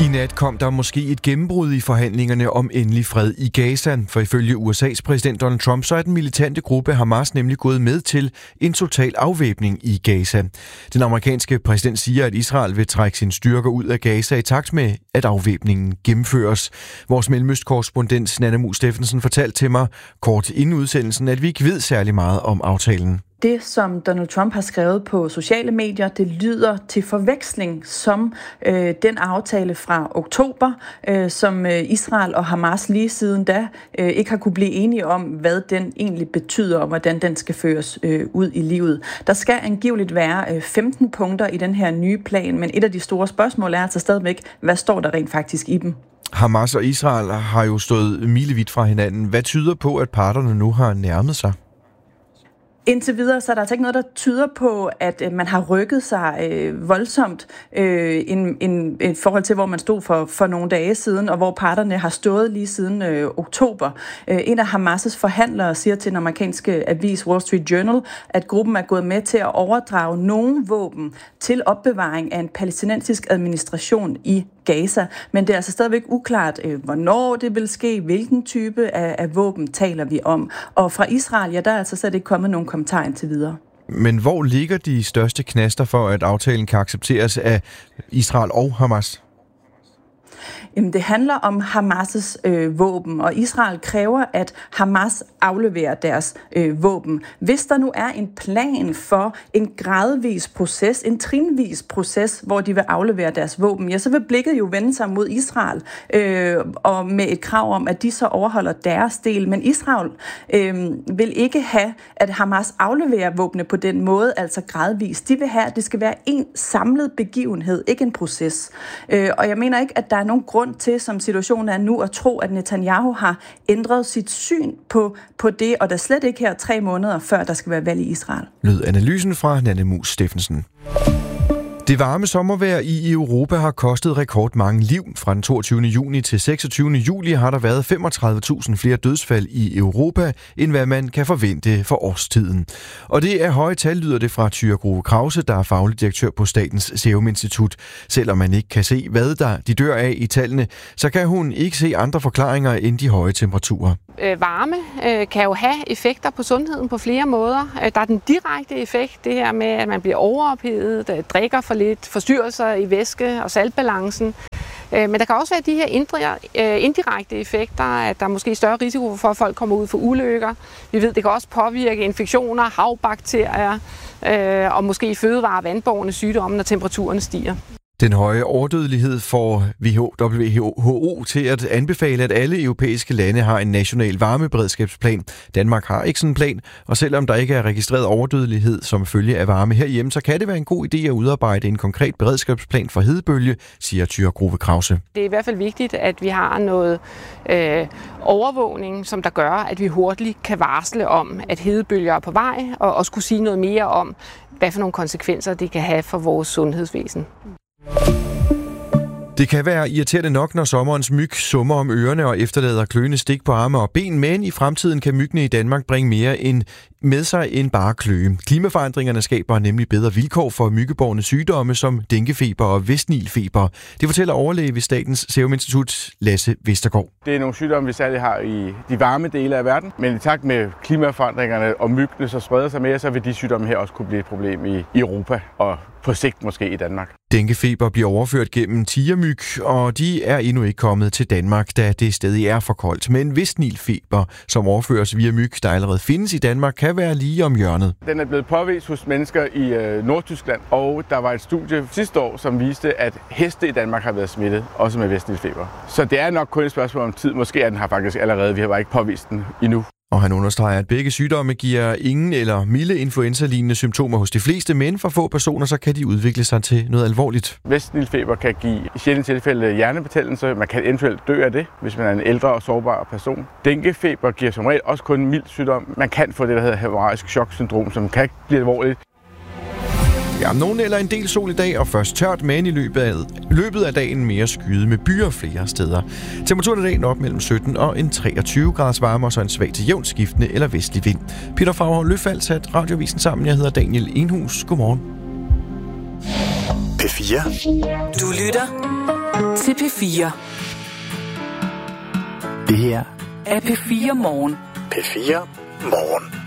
I nat kom der måske et gennembrud i forhandlingerne om endelig fred i Gaza, for ifølge USA's præsident Donald Trump, så er den militante gruppe Hamas nemlig gået med til en total afvæbning i Gaza. Den amerikanske præsident siger, at Israel vil trække sine styrker ud af Gaza i takt med, at afvæbningen gennemføres. Vores mellemøstkorrespondent Nanna Mus Steffensen fortalte til mig kort inden udsendelsen, at vi ikke ved særlig meget om aftalen. Det, som Donald Trump har skrevet på sociale medier, det lyder til forveksling som den aftale fra oktober, som Israel og Hamas lige siden da ikke har kunne blive enige om, hvad den egentlig betyder og hvordan den skal føres ud i livet. Der skal angiveligt være 15 punkter i den her nye plan, men et af de store spørgsmål er altså stadigvæk, hvad står der rent faktisk i dem? Hamas og Israel har jo stået milevidt fra hinanden. Hvad tyder på, at parterne nu har nærmet sig? Indtil videre, så er der altså ikke noget, der tyder på, at man har rykket sig voldsomt i forhold til, hvor man stod for nogle dage siden, og hvor parterne har stået lige siden oktober. En af Hamas' forhandlere siger til den amerikanske avis Wall Street Journal, at gruppen er gået med til at overdrage nogle våben til opbevaring af en palæstinensisk administration i Gaza, men det er altså stadigvæk uklart, hvornår det vil ske, hvilken type af våben taler vi om. Og fra Israel, ja, der er altså slet ikke kommet nogen kommentarer indtil videre. Men hvor ligger de største knaster for, at aftalen kan accepteres af Israel og Hamas? Jamen, det handler om Hamas' våben, og Israel kræver, at Hamas afleverer deres våben. Hvis der nu er en plan for en gradvis proces, en trinvis proces, hvor de vil aflevere deres våben, ja, så vil blikket jo vende sig mod Israel, og med et krav om, at de så overholder deres del. Men Israel vil ikke have, at Hamas afleverer våbne på den måde, altså gradvis. De vil have, at det skal være en samlet begivenhed, ikke en proces. Og jeg mener ikke, at der er nogen grund til, som situationen er nu, at tro, at Netanyahu har ændret sit syn på det, og der slet ikke her 3 måneder før, der skal være valg i Israel. Lød analysen fra Nanna Mus Steffensen. Det varme sommervejr i Europa har kostet rekordmange liv. Fra den 22. juni til 26. juli har der været 35.000 flere dødsfald i Europa, end hvad man kan forvente for årstiden. Og det er høje tal, lyder det fra Tyra Grove Krause, der er faglig direktør på Statens Serum Institut. Selvom man ikke kan se, hvad de dør af i tallene, så kan hun ikke se andre forklaringer end de høje temperaturer. Varme kan jo have effekter på sundheden på flere måder. Der er den direkte effekt, det her med, at man bliver overophedet, drikker for lidt, forstyrrelser i væske- og saltbalancen. Men der kan også være de her indirekte effekter, at der er måske større risiko for, at folk kommer ud for ulykker. Vi ved, det kan også påvirke infektioner, havbakterier og måske fødevare- og vandbårne sygdomme, når temperaturen stiger. Den høje overdødelighed får WHO til at anbefale, at alle europæiske lande har en national varmeberedskabsplan. Danmark har ikke sådan en plan, og selvom der ikke er registreret overdødelighed som følge af varme herhjemme, så kan det være en god idé at udarbejde en konkret beredskabsplan for hedebølge, siger Tyra Grove Krause. Det er i hvert fald vigtigt, at vi har noget overvågning, som der gør, at vi hurtigt kan varsle om, at hedebølger er på vej, og også kunne sige noget mere om, hvad for nogle konsekvenser det kan have for vores sundhedsvæsen. Det kan være irriterende nok, når sommerens myg summer om ørerne og efterlader kløende stik på arme og ben, men i fremtiden kan myggene i Danmark bringe mere med sig end bare kløe. Klimaforandringerne skaber nemlig bedre vilkår for myggebårne sygdomme som denguefeber og vestnilfeber. Det fortæller overlæge ved Statens Serum Institut, Lasse Vestergaard. Det er nogle sygdomme, vi særligt har i de varme dele af verden, men i takt med klimaforandringerne og myggene så spreder sig mere, så vil de sygdomme her også kunne blive et problem i Europa og på sigt måske i Danmark. Denguefeber bliver overført gennem tigermyg, og de er endnu ikke kommet til Danmark, da det stadig er for koldt. Men vestnilfeber, som overføres via myg, der allerede findes i Danmark, kan være lige om hjørnet. Den er blevet påvist hos mennesker i Nordtyskland, og der var et studie sidste år, som viste, at heste i Danmark har været smittet, også med vestnilfeber. Så det er nok kun et spørgsmål om tid. Måske er den her faktisk allerede. Vi har bare ikke påvist den endnu. Og han understreger, at begge sygdomme giver ingen eller milde influenza-lignende symptomer hos de fleste, men for få personer så kan de udvikle sig til noget alvorligt. Vestnilfeber kan give i sjældne tilfælde hjernebetændelse. Man kan eventuelt dø af det, hvis man er en ældre og sårbar person. Denguefeber giver som regel også kun mild sygdom. Man kan få det, der hedder hæmorragisk choksyndrom, som kan blive alvorligt. Ja, nogen eller en del sol i dag, og først tørt, men i løbet af dagen mere skyet med byer flere steder. Temperaturen i dag op mellem 17 og en 23 graders varme, og så en svag til jævnt skiftende eller vestlig vind. Peter Fagholm Løfald sat Radiovisen sammen. Jeg hedder Daniel Enhus. Godmorgen. P4. Du lytter til P4. Det her er P4 Morgen. P4 Morgen.